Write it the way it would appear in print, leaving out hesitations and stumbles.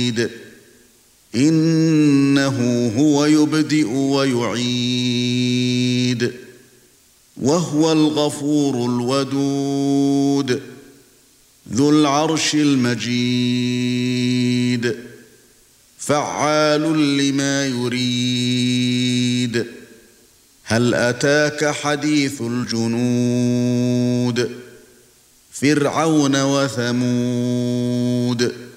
إنه هو يبدئ ويعيد وهو الغفور الودود ذو العرش المجيد فعال لما يريد هل أتاك حديث الجنود فرعون وثمود